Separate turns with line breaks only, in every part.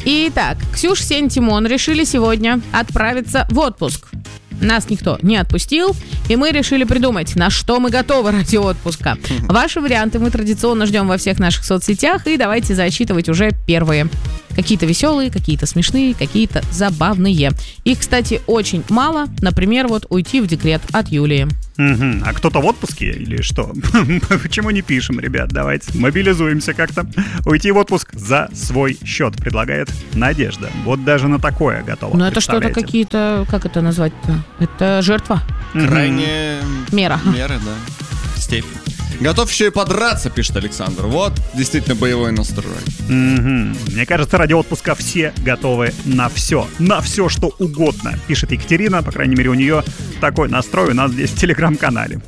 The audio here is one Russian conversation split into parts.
Итак, Ксюша, Сень, Тимон решили сегодня отправиться в отпуск. Нас никто не отпустил, и мы решили придумать, на что мы готовы ради отпуска. Ваши варианты мы традиционно ждем во всех наших соцсетях, и давайте зачитывать уже первые. Какие-то веселые, какие-то смешные, какие-то забавные. Их, кстати, очень мало. Например, вот уйти в декрет от Юлии.
Угу. А кто-то в отпуске или что? Почему не пишем, ребят? Давайте мобилизуемся как-то. Уйти в отпуск за свой счет, предлагает Надежда. Вот даже на такое готова.
Ну это что-то какие-то, как это назвать-то? Это жертва.
Крайняя
мера,
да. Степень. Готов еще и подраться, пишет Александр. Вот, действительно боевой настрой.
Мне кажется, ради отпуска все готовы на все. На все, что угодно, пишет Екатерина. По крайней мере, у нее такой настрой у нас здесь в телеграм-канале.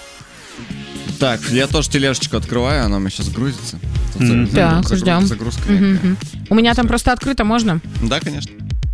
Так, я тоже тележечку открываю, она у меня сейчас грузится.
Так, ждем.
Загрузка.
У меня там просто открыто, можно?
Да, конечно.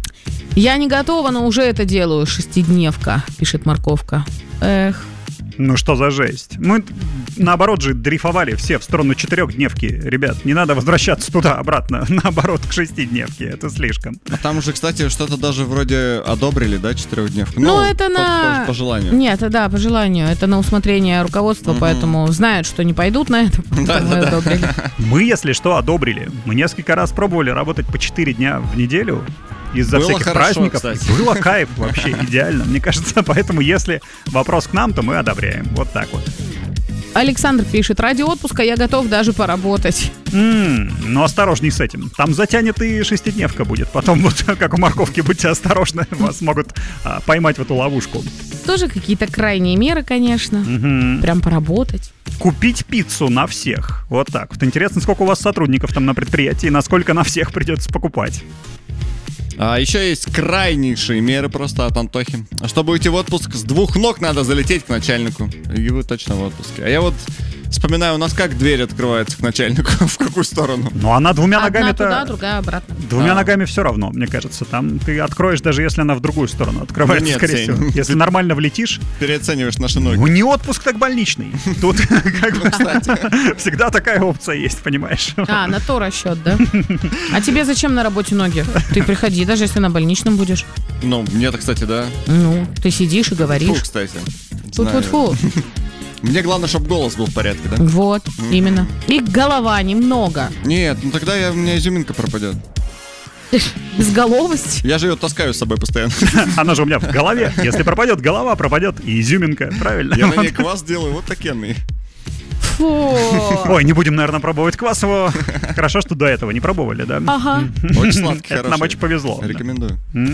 Я не готова, но уже это делаю. 6-дневка, пишет Морковка. Эх.
Ну что за жесть? Мы, наоборот же, дрейфовали все в сторону 4-дневки. Ребят, не надо возвращаться туда-обратно. Наоборот, к 6-дневке. Это слишком.
А там уже, кстати, что-то даже вроде одобрили, да, 4-дневку?
Ну, это
по желанию.
Нет, да, по желанию. Это на усмотрение руководства, поэтому знают, что не пойдут на это, поэтому мы одобрили.
Мы, если что, одобрили. Мы несколько раз пробовали работать по 4 дня в неделю. Из-за
было
всяких
хорошо,
праздников.
Кстати.
Было кайф вообще, идеально, мне кажется. Поэтому, если вопрос к нам, то мы одобряем. Вот так вот.
Александр пишет: ради отпуска я готов даже поработать.
Но осторожней с этим. Там затянет и 6-дневка будет. Потом вот, как у Морковки, будьте осторожны. Вас могут поймать в эту ловушку.
Тоже какие-то крайние меры, конечно. Прям поработать.
Купить пиццу на всех. Вот так вот. Интересно, сколько у вас сотрудников там на предприятии, и насколько на всех придется покупать.
А еще есть крайнейшие меры просто от Антохи. Чтобы уйти в отпуск, с 2 ног надо залететь к начальнику. И вы точно в отпуске. А я вот вспоминаю, у нас как дверь открывается к начальнику, в какую сторону?
Ну, она двумя ногами-то...
Одна туда, другая обратно.
Двумя ногами все равно, мне кажется. Там ты откроешь, даже если она в другую сторону открывается,
нет,
скорее всего. Если нормально влетишь...
Переоцениваешь наши ноги.
Ну, не отпуск, так больничный. Тут как бы всегда такая опция есть, понимаешь?
На то расчет, да? А тебе зачем на работе ноги? Ты приходи, даже если на больничном будешь.
Ну, мне-то, кстати, да.
Ну, ты сидишь и говоришь.
Фу, кстати.
Фу-фу-фу.
Мне главное, чтобы голос был в порядке, да?
Вот, именно. И голова немного.
Нет, ну тогда у меня изюминка пропадет.
Безголовость.
Я же ее таскаю с собой постоянно.
Она же у меня в голове. Если пропадет голова, пропадет и изюминка, правильно?
Я на ней квас делаю, вот такенный.
Фу.
Ой, не будем, наверное, пробовать квас его. Хорошо, что до этого не пробовали, да?
Ага.
Очень сладкий, хороший.
Это нам очень повезло.
Рекомендую.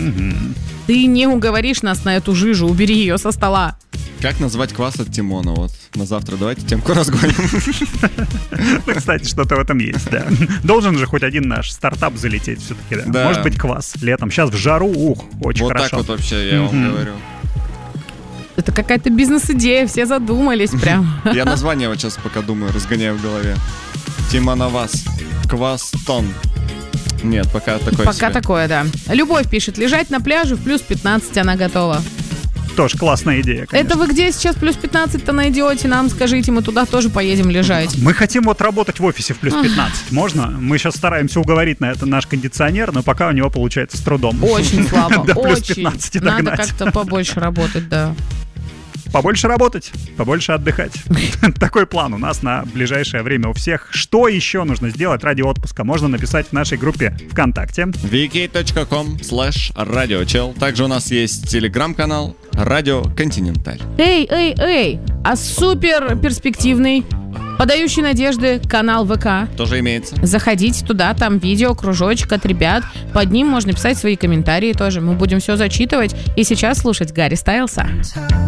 Ты не уговоришь нас на эту жижу, убери ее со стола.
Как назвать квас от Тимона? Вот на завтра давайте темку разгоним.
Кстати, что-то в этом есть, да. Должен же хоть один наш стартап залететь все-таки, да? Может быть, квас летом. Сейчас в жару, очень хорошо.
Вот так вот вообще, я вам говорю.
Это какая-то бизнес-идея, все задумались прям.
Я название вот сейчас пока думаю, разгоняю в голове. Тимоновас. Квастон. Нет, пока такое
Пока такое, да. Любовь пишет: лежать на пляже в плюс 15 она готова.
Тоже классная идея, конечно.
Это вы где сейчас плюс 15-то найдете? Нам скажите, мы туда тоже поедем лежать.
Мы хотим вот работать в офисе в плюс 15. Можно? Мы сейчас стараемся уговорить на это наш кондиционер, но пока у него получается с трудом.
Очень слабо,
до плюс
очень.
15
Надо
догнать.
как-то побольше работать, да.
Побольше работать, побольше отдыхать. Такой план у нас на ближайшее время у всех. Что еще нужно сделать ради отпуска? Можно написать в нашей группе ВКонтакте.
vk.com/radiochel. Также у нас есть телеграм-канал Радио Континенталь.
Эй, а супер перспективный, подающий надежды канал ВК.
Тоже имеется.
Заходите туда, там видео, кружочек от ребят. Под ним можно писать свои комментарии тоже. Мы будем все зачитывать. И сейчас слушать Гарри Стайлса.